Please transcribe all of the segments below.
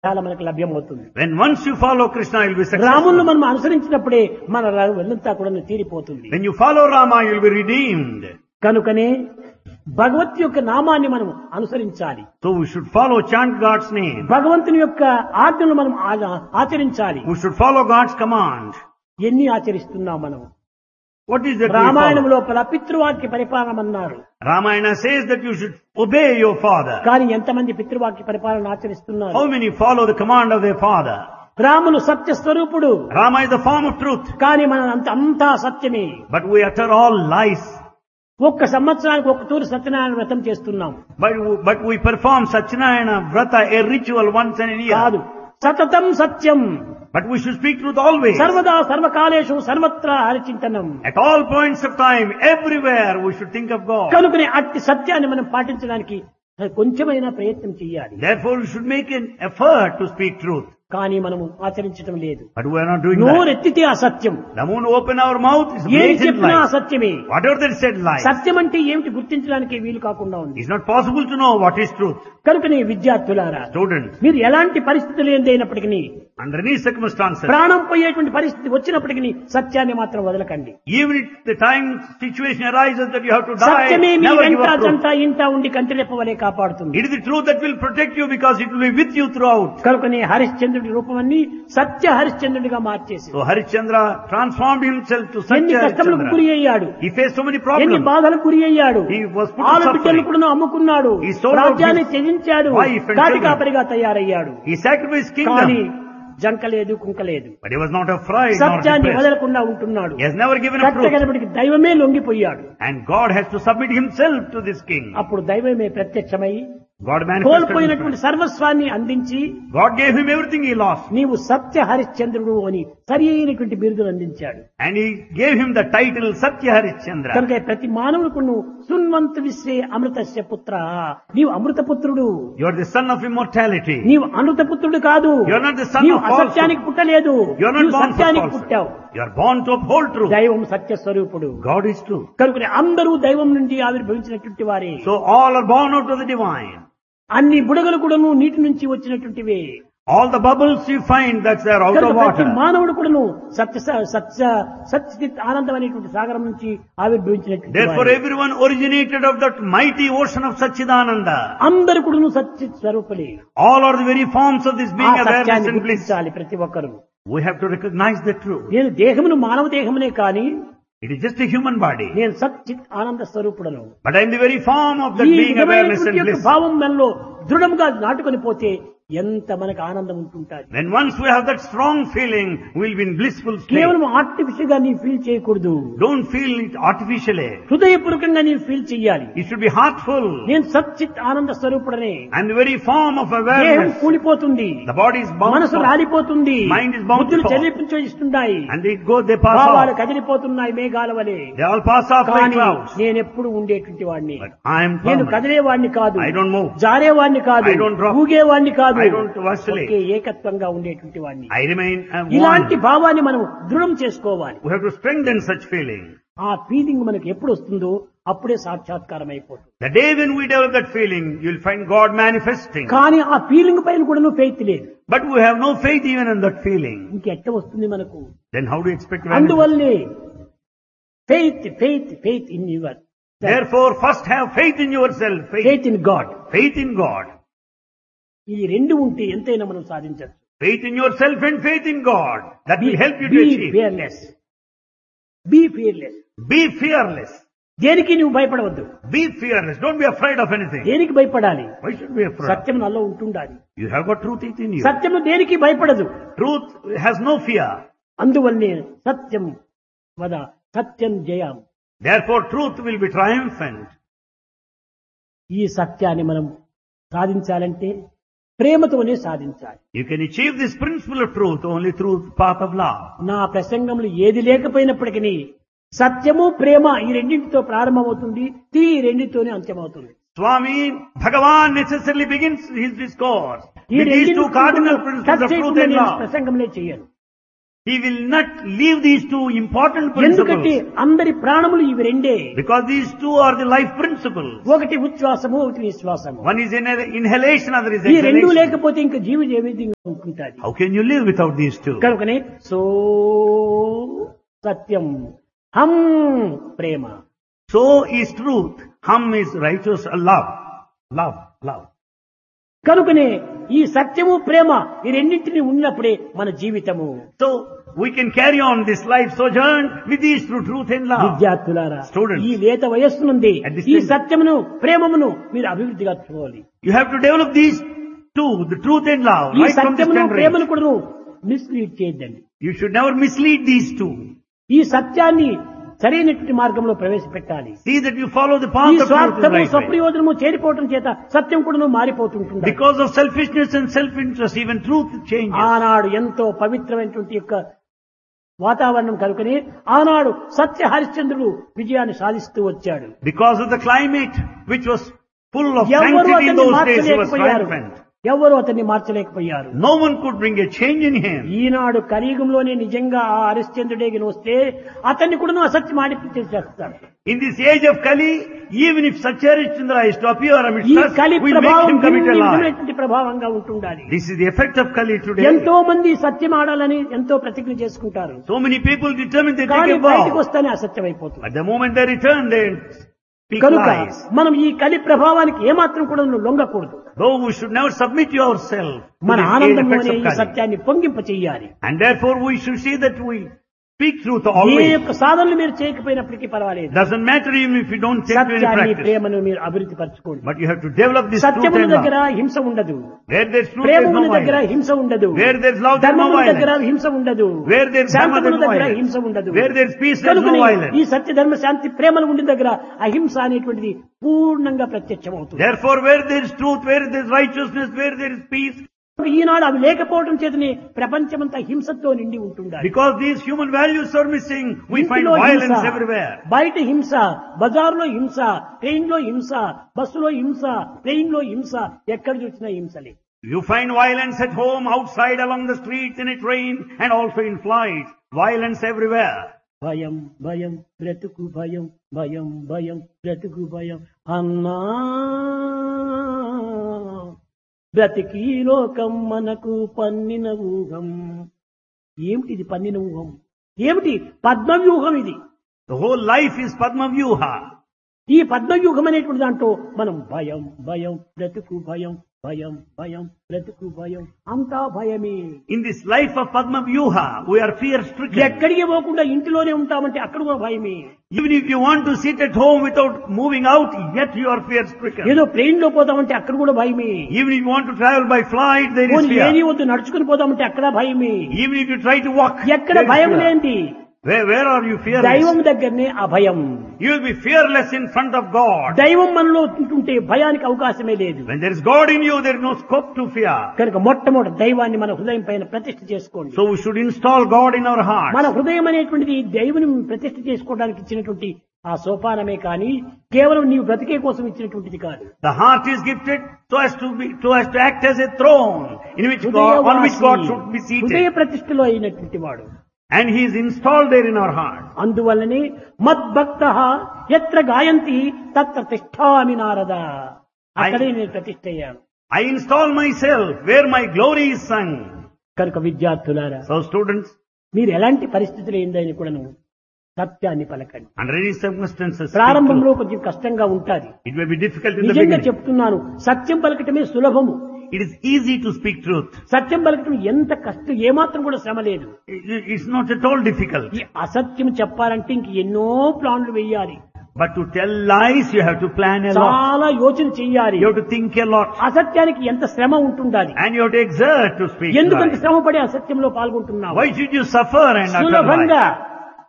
చాలా మనకు లభ్యమవుతుంది. When once you follow Krishna, you'll be రాములను successful. మనం అనుసరించినప్పుడే మన వెళ్ళంతా కూడా తీరిపోతుంది. When you follow Rama, you'll be redeemed. కనుకనే భగవత్ యొక్క నామాన్ని మనం అనుసరించాలి. So we should follow, chant God's name. భగవంతుని యొక్క ఆజ్ఞలు మనం ఆచరించాలి. We should follow God's command. ఎన్ని ఆచరిస్తున్నాం మనం? What is that we Ramayanam follow? లోపల పితృవాక్య పరిపాలన అన్నారు. Ramayana says that you should obey your father. కానీ ఎంతమంది పితృవాక్య పరిపాలన ఆచరిస్తున్నారు? How many follow the command of their father? Ramulu సత్య స్వరూపుడు, Rama is the form of truth, కానీ మన అంతా సత్యమే. but we utter all lies. ఒక్క సంవత్సరానికి ఒక తూరు సత్యనారాయణ వ్రతం చేస్తున్నాం. But we perform Satyanarayana Vrata, a ritual once in a year. కాదు, సతతం సత్యం, But we should speak truth always. సర్వదా సర్వకాలేషు సర్వత్రా హరిచింతనం. At all points of time, everywhere, we should think of God. కనుకనే అట్టి సత్యాన్ని మనం పాటించడానికి కొంచెమైనా ప్రయత్నం చేయాలి. Therefore, we should make an effort to speak truth. కానీ మనము ఆచరించడం లేదు. But we are not doing that. నోరెత్తితే అసత్యం, The moment we open our mouth, is ఏం blatant చెప్పినా lies. అసత్యమే. Whatever they said lies. సత్యం అంటే ఏమిటి గుర్తించడానికి వీలు కాకుండా ఉంది. It's not possible to know what is truth. కనుకనే విద్యార్థులారా, Students, మీరు ఎలాంటి పరిస్థితులు ఏందైనప్పటికీ, under any circumstances, ప్రాణం పోయేటువంటి పరిస్థితి వచ్చినప్పటికీ సత్యాన్ని మాత్రం వదలకండి. even if the time situation arises that you have to die, సత్యమే మీ never give వెంట up truth. జంట ఇంట ఉండి కంటిరెప్పవలే కాపాడుతుంది. It is the truth that will protect you because it will be with you throughout. కనుకనే హరిశ్చంద్రుడి రూపమన్నీ సత్య హరిశ్చంద్రుడిగా మార్చేసి, So Harishchandra transformed himself to such ఎన్ని కష్టములకు గురి Harishchandra. అయ్యాడు, He faced so many ఎన్ని problems. బాధలకు గురి అయ్యాడు, He was put to ఆడబిడ్డలు suffering. కూడా అమ్ముకున్నాడు, He sold out రాజ్యాన్ని his త్యజించాడు, wife and Kati children. కాపరిగా తయారయ్యాడు. He sacrificed కానీ kingdom, జంకలేదు కుంకలేదు, but he was not afraid nor సత్యాన్ని depressed. వదలకుండా ఉంటున్నాడు. He has never given up truth. కట్టగలబడికి దైవమే లొంగిపోయాడు. And God has to submit himself to this king. అప్పుడు దైవమే ప్రత్యక్షమై God manifested కోల్పోయినటువంటి himself. సర్వస్వాన్ని అందించి, God gave him everything he lost. నీవు సత్య హరిశ్చంద్రుడు అని సరి అయినటువంటి బిరుదులు అందించాడు. And he gave him the title Satya Harishchandra. కనుక ప్రతి మానవులకు నువ్వు సున్వంత విశ్వే అమృతస్య పుత్ర, నీవు అమృతపుత్రుడు, You are the son of immortality. నీవు అమృతపుత్రుడు కాదు, You are not the son నీవు of falsehood. అసత్యానికి పుట్టలేదు, You are not నీవు born for సత్యానికి falsehood. పుట్టావు. You are born to uphold truth. దైవం సత్య స్వరూపుడు. God is true. కనుక అందరూ దైవం నుండి ఆవిర్భవించినటువంటి వారే. So all are born out of the divine. అన్ని బుడగలు కూడాను నీటి నుంచి వచ్చినటువంటివే. All the bubbles you find, that's there out కనుక of ప్రతి water. మానవుడు కూడాను సత్యచిత్ ఆనందం అనేటువంటి సాగరం నుంచి ఆవిర్భవించినటువంటి Therefore వారే. everyone originated of that mighty ocean of Satchidananda. అందరు కూడాను సత్యచిత్ స్వరూపులే. All are the very forms of this ఆ being awareness సత్యాన్ని and bliss. గుర్తించాలి ప్రతి ఒక్కరు. We have to recognize the truth. నేను దేహమును మానవ దేహమునే కాని It is just a human body. నేను సచ్చిత్ ఆనంద స్వరూపుడను. But I am the very form of that ఈ being awareness and విధమైనటువంటి యొక్క bliss. భావం మనలో దృఢంగా నాటుకొని పోతే ఎంత మనకు ఆనందం ఉంటుంటాది. When once we have that strong feeling, we will be in blissful state. కేవలం ఆర్టిఫిషియల్ గా నీ ఫీల్ చేయకూడదు. Don't feel it artificially. హృదయపూర్వకంగా నీ ఫీల్ చెయ్యాలి. It should be heartful. నేను సచ్చిత్ ఆనంద స్వరూపుడనే. I am the very form of దేహం awareness. కూలిపోతుంది, The body is bound మనసు for, రాలిపోతుంది, Mind is bound బుద్ధులు for. చెల్లించున్నాయి, and they pass భావాలు off. కదిలిపోతున్నాయి మేఘాల వలె. They all pass off like కానీ clouds. నేను ఎప్పుడు ఉండేటువంటి వాడిని. But I am నేను permanent. కదిలేవాడిని కాదు, I don't move. జారేవాడిని కాదు, I don't drop. ఊగేవాడిని కాదు, I don't vacillate. ఒకే ఏకత్వంగా ఉండేటువంటి వాడిని. I remain ఇలాంటి one. భావాన్ని మనం దృఢం చేసుకోవాలి. We have to strengthen such feeling. ఆ ఫీలింగ్ మనకు ఎప్పుడు వస్తుందో అప్పుడే సాక్షాత్కారం అయిపోతుంది. The day when we develop that feeling, you will find God manifesting. కానీ ఆ ఫీలింగ్ పైన కూడా ఫెయిత్ లేదు. But we have no faith even in that feeling. ఇంకెట్ట వస్తుంది మనకు? Then how do you expect to manifest? అందువల్లే faith in your, Therefore, first have faith in yourself. Faith in God. Faith in God. ఈ రెండు ఉంటే ఎంతైనా మనం సాధించవచ్చు. Faith in yourself and faith in God. That will help you to be achieve. Fearless. Be fearless. Be fearless. దేనికి నువ్వు భయపడవద్దు. Be fearless. Don't be afraid of anything. దేనికి భయపడాలి? Why should we be afraid? సత్యం నాలో ఉంటుండాలి. You have got truth in you. సత్యము దేనికి భయపడదు. Truth has no fear. అందువల్లనే సత్యం వద సత్యం జయం. Therefore, truth will be triumphant. ఈ సత్యాన్ని మనం సాధించాలంటే ప్రేమతోనే సాధించాలి. You can achieve this principle of truth only through the path of love. నా ప్రసంగంలో ఏది లేకపోయినప్పటికీ సత్యము ప్రేమ ఈ రెండింటితో ప్రారంభమవుతుంది, ఈ రెండింటితోనే అంత్యమవుతుంది. Swami Bhagavan necessarily begins his discourse ఈ with these two cardinal రెండింటి principles of truth and love. ప్రసంగంలో చేయను. He will not leave these two important ఎందుకంటే principles. అందరి ప్రాణములు ఇవి రెండే. Because these two are the life principles. ఒకటి ఉచ్ఛ్వాసము, ఒకటి నిశ్వాసము. One is inhalation, other is ఈ రెండు exhalation. లేకపోతే ఇంకా జీవి ఏ విధంగా ఉంటుంటాది? How can you live without these two? కనుకనే సో సత్యం, హం ప్రేమ. So is truth. Hum is righteous love. Love, love. కనుకనే ఈ సత్యము ప్రేమ ఈ రెండింటిని ఉన్నప్పుడే మన జీవితము. So we can carry on this life sojourn with these through truth and love. విద్యార్థులారా, Students. ఈ లేత వయస్సు నుండి At this ఈ time. సత్యమును ప్రేమమును మీరు అభివృద్ధిగా చూడాలి. You have to develop these two, the truth and love, ఈ right from this సత్యమును ప్రేమను generation. కూడా మిస్లీడ్ చేయొద్దండి. You should never mislead these two. ఈ సత్యాన్ని సరైనటువంటి మార్గంలో ప్రవేశపెట్టాలి. See that you follow the ఈ path of truth and స్వార్థము right way. స్వప్రయోజనము చేరిపోవటం చేత సత్యం కూడా మారిపోతుంటుంది. Because of selfishness and self-interest, even truth changes. ఆనాడు ఎంతో పవిత్రమైనటువంటి యొక్క వాతావరణం కనుకనే ఆనాడు సత్య హరిశ్చంద్రుడు విజయాన్ని సాధిస్తూ వచ్చాడు. Because of the climate, which was full of ఎవరు sanctity in అతన్ని those days, he was మార్చలేకపోయారు. triumphant. ఎవరు అతన్ని మార్చలేకపోయారు. No one could bring a change in him. ఈనాడు కలియుగంలోనే నిజంగా ఆ హరిశ్చంద్రుడే వస్తే అతన్ని కూడా అసత్యం ఆడిపించేసేస్తాడు. In this age of Kali, even if Satyarishchandra is to appear amidst ఈ us, కలి we make ప్రభావం him commit a lie. భిన్నమైనటువంటి ప్రభావంగా ఉంటుండాలి. This is the effect of Kali today. ఎంతో మంది సత్యం ఆడాలని ఎంతో ప్రతిజ్ఞ చేసుకుంటారు. So many people determine they కానీ take a బయటకు vow. వస్తేనే అసత్యం అయిపోతుంది. But the moment they return, they speak కనుక lies. మనం ఈ కలి ప్రభావానికి ఏమాత్రం కూడా లొంగకూడదు. Though we should never submit ourselves to మన the ఆనందంలోనే effects of ఈ Kali. సత్యాన్ని పొంగింప చెయ్యాలి. And therefore we should see that we speak truth A always. యొక్క సాధనలు మీరు చేయకపోయినప్పటికీ పర్వాలేదు. Doesn't matter even if you don't take to any సత్యాన్ని practice. ప్రేమను మీరు అభివృద్ధి పరచుకోండి. But you have to develop this truth సత్యముల and దగ్గర love. హింస ఉండదు. Where there's truth, there's ప్రేమముల no దగ్గర violence. హింస ఉండదు. Where there's love, there's no ధర్మముల దగ్గర violence. హింస ఉండదు. Where there's dharma, Santamula there's no దగ్గర violence. హింస ఉండదు. Where there's peace, there's కనుకనే no violence. ఈ సత్య ధర్మ శాంతి ప్రేమలు ఉండిన దగ్గర అహింస అనేటువంటిది పూర్ణంగా ప్రత్యక్షమవుతుంది. Therefore, where there is truth, where there is righteousness, where there is peace, ఈనాడు అవి లేకపోవడం చేతనే ప్రపంచమంతా హింసతో నిండి ఉంటుండాలి. because these human values are missing, we find ఇంటిలో violence హింస, everywhere. బయట హింస, బజార్లో హింస, ట్రైన్ లో హింస, బస్సులో హింస, ప్లేన్ లో హింస, ఎక్కడ చూసినా హింసలే. You find violence at home, outside, along the streets, in a train, and also in flights. Violence everywhere. భయం భయం బ్రతుకు భయం, భయం భయం బ్రతుకు భయం అన్నా, బ్రతికి లోకం మనకు పన్నిన ఊహం. ఏమిటిది పన్నిన ఊహం? ఏమిటి పద్మవ్యూహం ఇది? The whole life is Padma Vyuha. ఈ పద్మవ్యూహం అనేటువంటి దాంట్లో మనం భయం భయం బ్రతుకు భయం, భయం భయం బ్రతుకు భయం, అంతా భయమే. In this life of Padma Vyuha, we are fear stricken. ఎక్కడికి పోకుండా ఇంటిలోనే ఉంటామంటే అక్కడ కూడా భయమే. Even if you want to sit at home without moving out, yet you are fear stricken. ఏదో ప్లేన్ లో పోతామంటే అక్కడ కూడా భయమే. Even if you want to travel by flight, there is పోనీ ఏది fear. వద్దు నడుచుకుని పోతామంటే అక్కడ భయమే. Even if you try to walk, ఎక్కడ there is భయం fear. లేండి, Where are you fearless? దైవం దగ్గరనే అభయం. You will be fearless in front of God. దైవం మనలో ఉంటుంటే భయానికి అవకాశమే లేదు. When there is God in you, there is no scope to fear. కనుక మొట్టమొదటి దైవాన్ని మన హృదయం పైన ప్రతిష్ఠ చేసుకోండి. So we should install God in our heart. మన హృదయం అనేటువంటిది దైవుని ప్రతిష్ఠ చేసుకోవడానికి ఇచ్చినటువంటి ఆ సోపానమే కానీ కేవలం నీవు బ్రతికే కోసం ఇచ్చినటువంటిది కాదు. The heart is gifted so as to act as a throne in which God, on which God should be హృదయ seated. ప్రతిష్ఠలో అయినటువంటి వాడు. And He is installed there in our heart. అందువల్లనే మద్భక్తః యత్ర గాయంతి తత్ర తిష్ఠామి నారద. అక్కడే నేను ప్రతిష్ఠ అయ్యాను. I install myself where my glory is sung. కనుక విద్యార్థులారా, So students, మీరు ఎలాంటి పరిస్థితులు ఏందని కూడాను సత్యాన్ని పలకండి. under any circumstances, speak ప్రారంభంలో truth. కొంచెం కష్టంగా ఉంటాది. It may be difficult in the నిజంగా beginning. చెప్తున్నాను, సత్యం పలకటమే సులభము. It is easy to speak truth. సత్యం పలకటం ఎంత కష్టం, ఏమాత్రం కూడా శ్రమ లేదు. It's not at all difficult. ఈ అసత్యం చెప్పాలంటే ఇంక ఎన్నో ప్లాన్లు వేయాలి, But to tell lies, you have to plan a lot. చాలా యోచన చెయ్యాలి. You have to think a lot. అసత్యానికి ఎంత శ్రమ ఉంటుండాలి. And you have to exert to speak ఎందుకంత lies. శ్రమ పడి అసత్యంలో పాల్గొంటున్నావు? Why should you suffer and utter సులభంగా lies?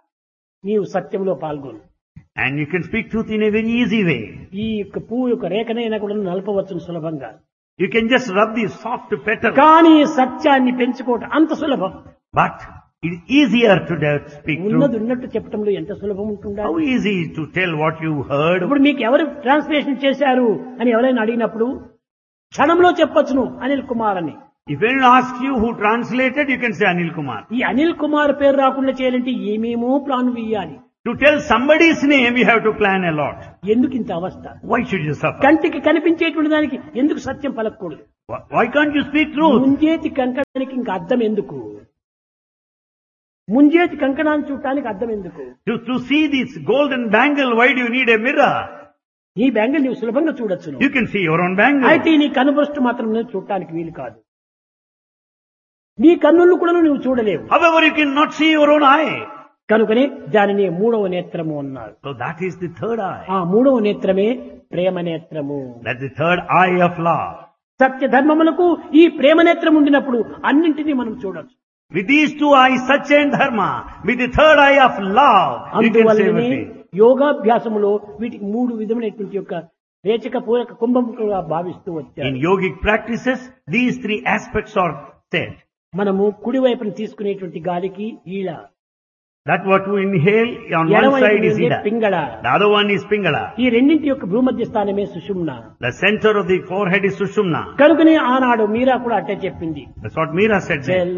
నీవు సత్యంలో పాల్గొను. And you can speak truth in a very easy way. ఈ యొక్క పువ్వు యొక్క రేఖనైనా కూడా నలపవచ్చును సులభంగా. You can just rub the soft petal. కానీ సత్యాన్ని పెంచుకోవటం అంత సులభం. But it is easier to speak ఉన్నది truth. ఉన్నట్టు చెప్పడంలో ఎంత సులభం ఉంటుందా? How easy to tell what you heard. ఇప్పుడు మీకు ఎవరు ట్రాన్స్లేషన్ చేశారు అని ఎవరైనా అడిగినప్పుడు క్షణంలో చెప్పొచ్చును అనిల్ కుమార్ అని. If anyone asks you who translated, you can say Anil Kumar. ఈ అనిల్ కుమార్ పేరు రాకుండా చేయాలంటే ఏమేమో ప్లాన్ వేయాలి. To tell somebody's name, you have to plan a lot. ఎందుకు ఇంత అవస్థ? Why should you suffer? కంటికి కనిపించేటువంటి దానికి ఎందుకు సత్యం పలకూడదు? Why can't you speak truth? ముంజేతి కంకణానికి ఇంకా అర్థం ఎందుకు? ముంజేతి కంకణాన్ని చూడటానికి అర్థం ఎందుకు? To see this golden bangle, why do you need a mirror? నీ బ్యాంగిల్ నీవు సులభంగా చూడొచ్చును. You can see your own bangle. అయితే నీ కనుబొస్తు మాత్రం నువ్వు చూడటానికి వీలు కాదు. నీ కన్నులు కూడా నువ్వు చూడలేవు. However, you cannot see your own eye. కనుకనే దానిని మూడవ నేత్రము అన్నారు. So that is the third eye. ఆ మూడవ నేత్రమే ప్రేమ నేత్రము. That's the third eye of love. సత్య ధర్మములకు ఈ ప్రేమ నేత్రం ఉండినప్పుడు అన్నింటినీ మనం చూడొచ్చు. With these two eyes, Satya and Dharma, with the third eye of love, you can see అందువల్లనే everything. యోగాభ్యాసములో వీటికి మూడు విధమైనటువంటి యొక్క రేచక పూరక కుంభముగా భావిస్తూ వచ్చారు. In yogic practices, these three aspects are said. మనము కుడి వైపున తీసుకునేటువంటి గాలికి ఈళ, That what we inhale on one ఎడమ side is వైపు Ida. Pingala, The other one is Pingala. ఈ రెండింటి యొక్క భూమధ్య స్థానమే సుషుమ్న. The center of the forehead is Sushumna. కనుకనే ఆనాడు మీరా కూడా అట్టే చెప్పింది. That's what Meera said.